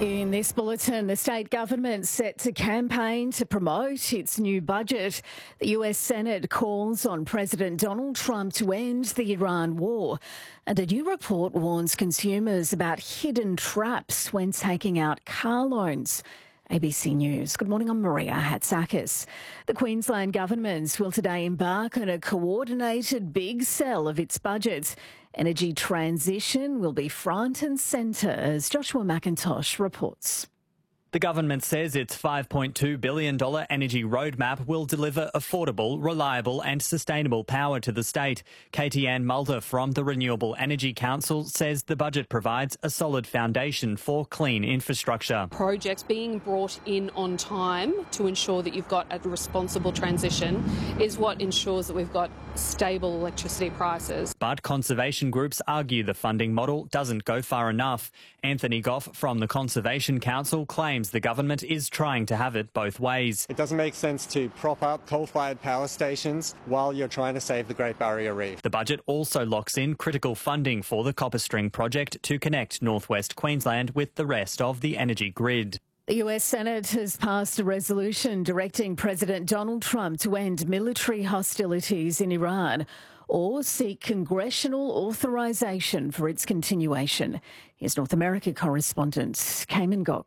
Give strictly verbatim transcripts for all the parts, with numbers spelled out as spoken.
In this bulletin, the state government set to campaign to promote its new budget. The U S Senate calls on President Donald Trump to end the Iran war. And a new report warns consumers about hidden traps when taking out car loans. A B C News. Good morning, I'm Maria Hatzakis. The Queensland government will today embark on a coordinated big sell of its budget. Energy transition will be front and centre, as Joshua McIntosh reports. The government says its five point two billion dollars energy roadmap will deliver affordable, reliable and sustainable power to the state. Katie Ann Mulder from the Renewable Energy Council says the budget provides a solid foundation for clean infrastructure. Projects being brought in on time to ensure that you've got a responsible transition is what ensures that we've got stable electricity prices. But conservation groups argue the funding model doesn't go far enough. Anthony Goff from the Conservation Council claims the government is trying to have it both ways. It doesn't make sense to prop up coal-fired power stations while you're trying to save the Great Barrier Reef. The budget also locks in critical funding for the Copper String project to connect northwest Queensland with the rest of the energy grid. The U S Senate has passed a resolution directing President Donald Trump to end military hostilities in Iran or seek congressional authorization for its continuation. Here's North America correspondent Cayman Gok.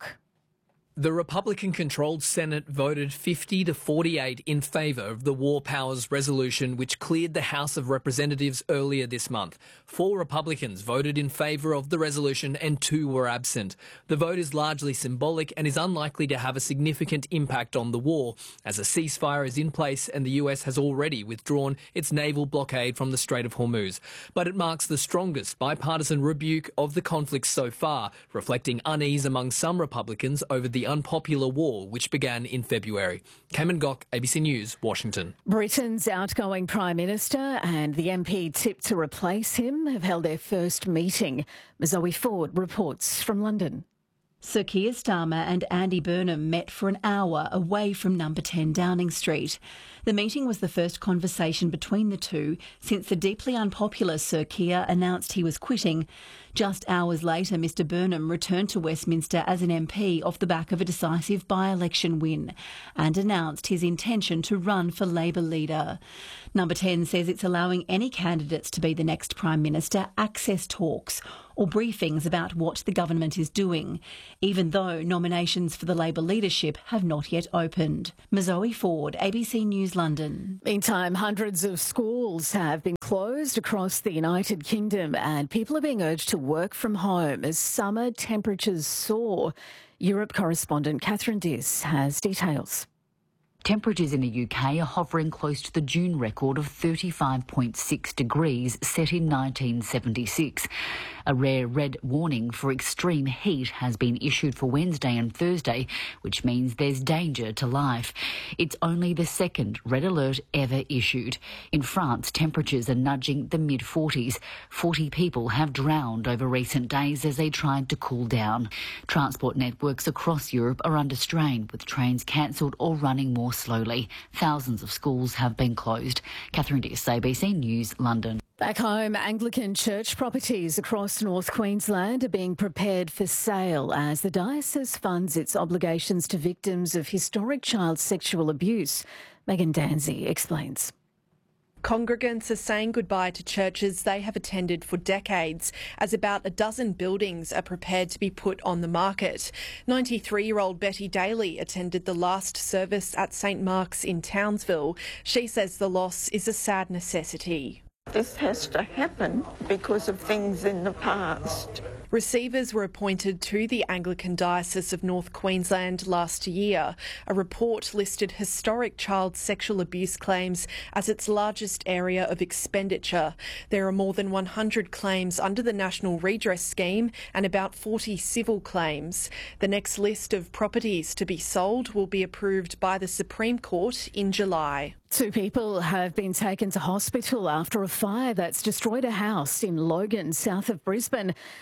The Republican-controlled Senate voted fifty to forty-eight in favour of the War Powers Resolution, which cleared the House of Representatives earlier this month. Four Republicans voted in favour of the resolution and two were absent. The vote is largely symbolic and is unlikely to have a significant impact on the war, as a ceasefire is in place and the U S has already withdrawn its naval blockade from the Strait of Hormuz. But it marks the strongest bipartisan rebuke of the conflict so far, reflecting unease among some Republicans over the unpopular war which began in February. Cayman Gok, A B C News, Washington. Britain's outgoing Prime Minister and the M P tipped to replace him have held their first meeting. Zoe Ford reports from London. Sir Keir Starmer and Andy Burnham met for an hour away from number ten Downing Street. The meeting was the first conversation between the two since the deeply unpopular Sir Keir announced he was quitting. Just hours later, Mr Burnham returned to Westminster as an M P off the back of a decisive by-election win and announced his intention to run for Labor leader. Number ten says it's allowing any candidates to be the next Prime Minister access talks or briefings about what the government is doing, even though nominations for the Labor leadership have not yet opened. Zoe Ford, A B C News, London. Meantime, hundreds of schools have been closed across the United Kingdom and people are being urged to work from home as summer temperatures soar. Europe correspondent Catherine Diss has details. Temperatures in the U K are hovering close to the June record of thirty-five point six degrees set in nineteen seventy-six. A rare red warning for extreme heat has been issued for Wednesday and Thursday, which means there's danger to life. It's only the second red alert ever issued. In France, temperatures are nudging the mid forties. forty people have drowned over recent days as they tried to cool down. Transport networks across Europe are under strain, with trains cancelled or running more slowly. Thousands of schools have been closed. Catherine Diss, A B C News, London. Back home, Anglican church properties across North Queensland are being prepared for sale as the diocese funds its obligations to victims of historic child sexual abuse. Megan Danzy explains. Congregants are saying goodbye to churches they have attended for decades, as about a dozen buildings are prepared to be put on the market. ninety-three-year-old Betty Daly attended the last service at St Mark's in Townsville. She says the loss is a sad necessity. This has to happen because of things in the past. Receivers were appointed to the Anglican Diocese of North Queensland last year. A report listed historic child sexual abuse claims as its largest area of expenditure. There are more than one hundred claims under the National Redress Scheme and about forty civil claims. The next list of properties to be sold will be approved by the Supreme Court in July. Two people have been taken to hospital after a fire that's destroyed a house in Logan, south of Brisbane. The blaze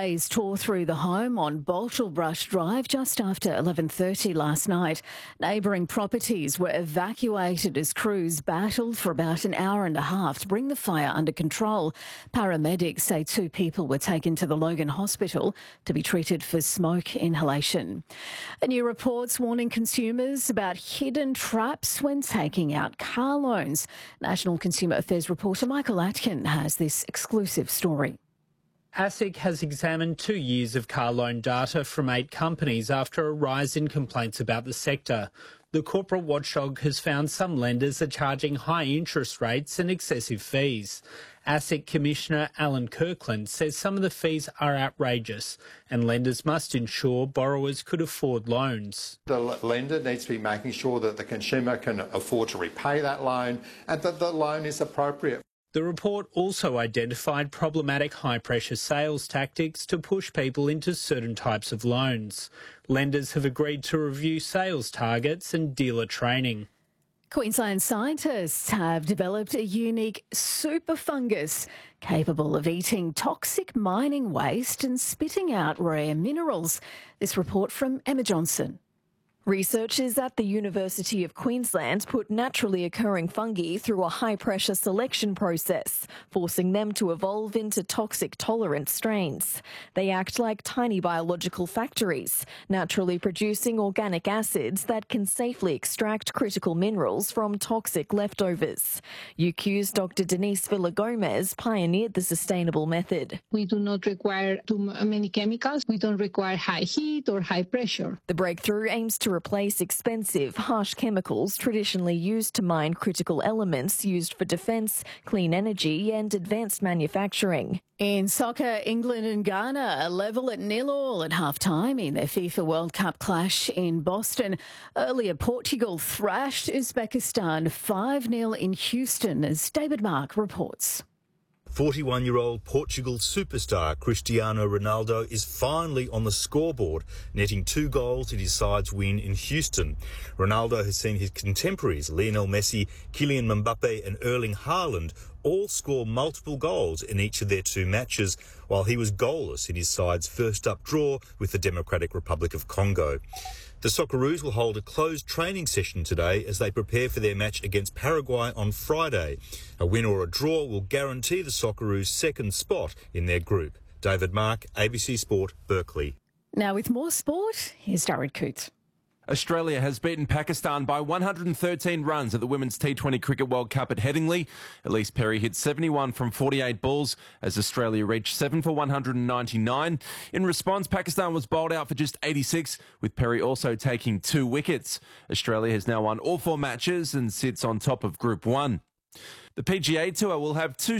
blaze tore through the home on Bottlebrush Drive just after eleven thirty last night. Neighbouring properties were evacuated as crews battled for about an hour and a half to bring the fire under control. Paramedics say two people were taken to the Logan Hospital to be treated for smoke inhalation. A new report's warning consumers about hidden traps when taking out car loans. National Consumer Affairs reporter Michael Atkin has this exclusive story. ASIC has examined two years of car loan data from eight companies after a rise in complaints about the sector. The corporate watchdog has found some lenders are charging high interest rates and excessive fees. ASIC Commissioner Alan Kirkland says some of the fees are outrageous and lenders must ensure borrowers could afford loans. The lender needs to be making sure that the consumer can afford to repay that loan and that the loan is appropriate. The report also identified problematic high-pressure sales tactics to push people into certain types of loans. Lenders have agreed to review sales targets and dealer training. Queensland scientists have developed a unique super fungus capable of eating toxic mining waste and spitting out rare minerals. This report from Emma Johnson. Researchers at the University of Queensland put naturally occurring fungi through a high-pressure selection process, forcing them to evolve into toxic-tolerant strains. They act like tiny biological factories, naturally producing organic acids that can safely extract critical minerals from toxic leftovers. U Q's Doctor Denise Villa-Gomez pioneered the sustainable method. We do not require too many chemicals. We don't require high heat or high pressure. The breakthrough aims to replace expensive, harsh chemicals traditionally used to mine critical elements used for defence, clean energy and advanced manufacturing. In soccer, England and Ghana are level at nil all at half-time in their FIFA World Cup clash in Boston. Earlier, Portugal thrashed Uzbekistan five nil in Houston, as David Mark reports. forty-one-year-old Portugal superstar Cristiano Ronaldo is finally on the scoreboard, netting two goals in his side's win in Houston. Ronaldo has seen his contemporaries Lionel Messi, Kylian Mbappe and Erling Haaland all score multiple goals in each of their two matches, while he was goalless in his side's first-up draw with the Democratic Republic of Congo. The Socceroos will hold a closed training session today as they prepare for their match against Paraguay on Friday. A win or a draw will guarantee the Socceroos' second spot in their group. David Mark, A B C Sport, Berkeley. Now with more sport, here's Jared Coote. Australia has beaten Pakistan by one hundred thirteen runs at the Women's T twenty Cricket World Cup at Headingley. Elise Perry hit seventy-one from forty-eight balls as Australia reached seven for one hundred ninety-nine. In response, Pakistan was bowled out for just eighty-six, with Perry also taking two wickets. Australia has now won all four matches and sits on top of Group one. The P G A Tour will have two